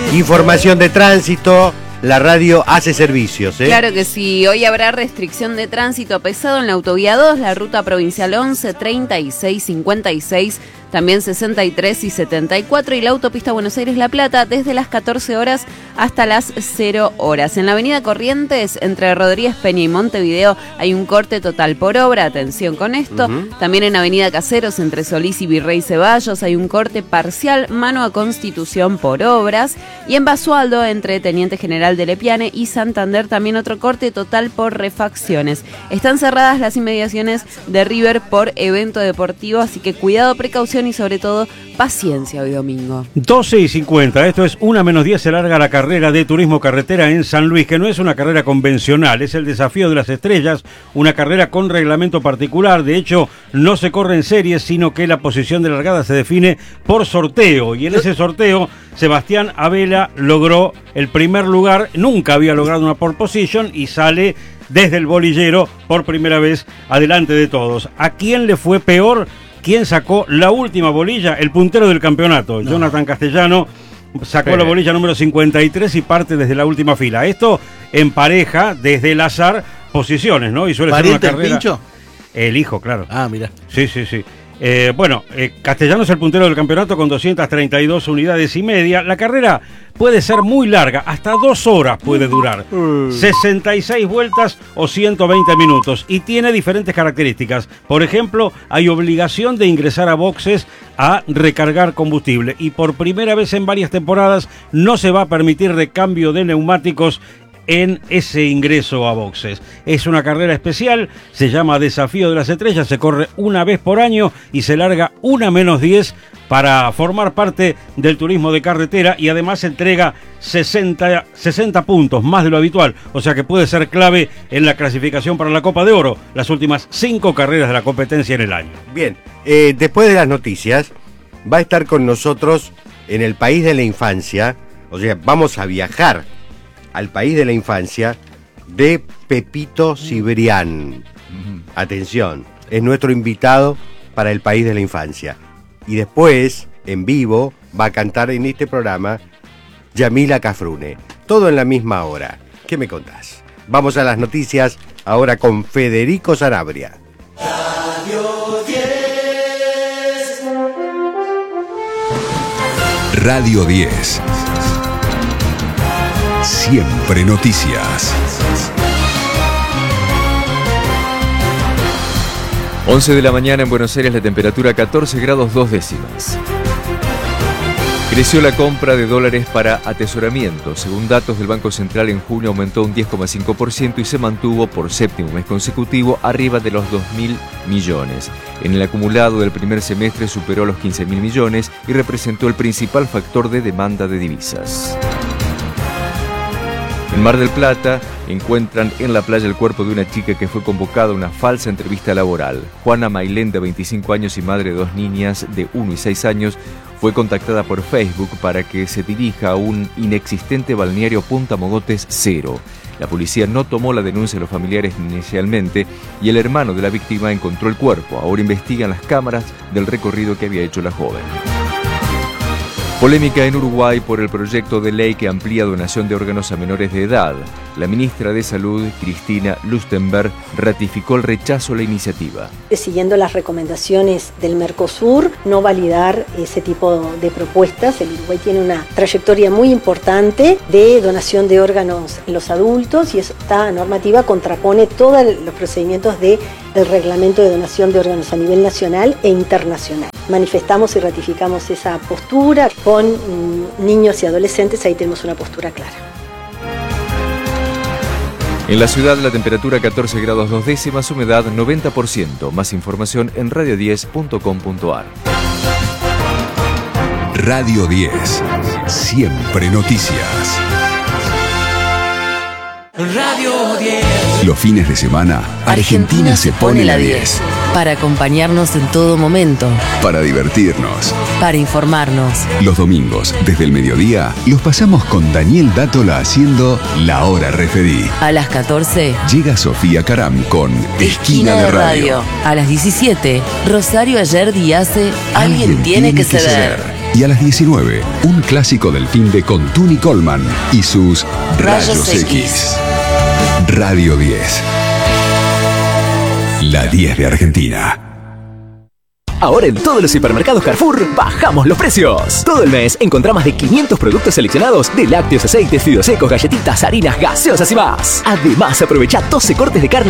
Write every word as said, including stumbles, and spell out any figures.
Información de tránsito. La radio hace servicios, ¿eh? Claro que sí. Hoy habrá restricción de tránsito pesado en la autovía dos, la ruta provincial once, treinta y seis, cincuenta y seis, también sesenta y tres y setenta y cuatro, y la autopista Buenos Aires-La Plata desde las catorce horas hasta las cero horas. En la avenida Corrientes, entre Rodríguez Peña y Montevideo, hay un corte total por obra. Atención con esto. Uh-huh. También en avenida Caseros, entre Solís y Virrey Ceballos, hay un corte parcial mano a Constitución por obras. Y en Basualdo, entre Teniente General de Lepiane y Santander, también otro corte total por refacciones. Están cerradas las inmediaciones de River por evento deportivo, así que cuidado, precaución y sobre todo paciencia hoy domingo. doce y cincuenta, esto es una menos diez, se larga la carrera de turismo carretera en San Luis, que no es una carrera convencional, es el desafío de las estrellas, una carrera con reglamento particular. De hecho, no se corre en series, sino que la posición de largada se define por sorteo, y en ese sorteo Sebastián Abela logró el primer lugar, nunca había logrado una pole position y sale desde el bolillero por primera vez adelante de todos. ¿A quién le fue peor? ¿Quién sacó la última bolilla? El puntero del campeonato, no. Jonathan Castellano, sacó sí. la bolilla número cincuenta y tres y parte desde la última fila. Esto empareja desde el azar posiciones, ¿no? Y suele ser una carrera. ¿El Pincho? El hijo, claro. Ah, mira. Sí, sí, sí. Eh, bueno, eh, Castellano es el puntero del campeonato con doscientas treinta y dos unidades y media. La carrera puede ser muy larga, hasta dos horas puede durar, sesenta y seis vueltas o ciento veinte minutos, y tiene diferentes características. Por ejemplo, hay obligación de ingresar a boxes a recargar combustible, y por primera vez en varias temporadas no se va a permitir recambio de neumáticos en ese ingreso a boxes. Es una carrera especial, se llama Desafío de las Estrellas, se corre una vez por año y se larga una menos diez para formar parte del turismo de carretera, y además entrega sesenta, sesenta puntos, más de lo habitual, o sea que puede ser clave en la clasificación para la Copa de Oro, las últimas cinco carreras de la competencia en el año. Bien, eh, después de las noticias, va a estar con nosotros en el país de la infancia, o sea, vamos a viajar al país de la infancia de Pepito Cibrián. Atención, es nuestro invitado para el país de la infancia. Y después, en vivo, va a cantar en este programa Yamila Cafrune. Todo en la misma hora. ¿Qué me contás? Vamos a las noticias ahora con Federico Sanabria. Radio diez. Radio diez. Siempre noticias. once de la mañana en Buenos Aires, la temperatura catorce grados dos décimas. Creció la compra de dólares para atesoramiento. Según datos del Banco Central, en junio aumentó un diez coma cinco por ciento y se mantuvo por séptimo mes consecutivo arriba de los dos mil millones. En el acumulado del primer semestre superó los quince mil millones y representó el principal factor de demanda de divisas. En Mar del Plata encuentran en la playa el cuerpo de una chica que fue convocada a una falsa entrevista laboral. Juana Mailén, de veinticinco años y madre de dos niñas de uno y seis años, fue contactada por Facebook para que se dirija a un inexistente balneario Punta Mogotes Cero. La policía no tomó la denuncia de los familiares inicialmente y el hermano de la víctima encontró el cuerpo. Ahora investigan las cámaras del recorrido que había hecho la joven. Polémica en Uruguay por el proyecto de ley que amplía donación de órganos a menores de edad. La ministra de Salud, Cristina Lustenberg, ratificó el rechazo a la iniciativa. Siguiendo las recomendaciones del Mercosur, no validar ese tipo de propuestas. El Uruguay tiene una trayectoria muy importante de donación de órganos en los adultos, y esta normativa contrapone todos los procedimientos de el reglamento de donación de órganos a nivel nacional e internacional. Manifestamos y ratificamos esa postura. Con mm, niños y adolescentes, ahí tenemos una postura clara. En la ciudad, la temperatura catorce grados dos décimas, humedad noventa por ciento. Más información en radio diez punto com punto a r. Radio diez. Siempre noticias. Radio diez. Los fines de semana, Argentina se pone la diez. Para acompañarnos en todo momento. Para divertirnos. Para informarnos. Los domingos, desde el mediodía, los pasamos con Daniel Dátola haciendo La Hora Referí. A las catorce, llega Sofía Caram con Esquina, Esquina de, de radio. radio. A las diecisiete, Rosario Ayer Díaz, Alguien, Alguien tiene, tiene que, que ceder. ceder. Y a las diecinueve, un clásico del fin de con Tuni Coleman y sus Rayos, Rayos X. X. Radio diez. La diez de Argentina. Ahora en todos los supermercados Carrefour bajamos los precios. Todo el mes encontrá más de quinientos productos seleccionados de lácteos, aceites, fideos secos, galletitas, harinas, gaseosas y más. Además, aprovecha doce cortes de carne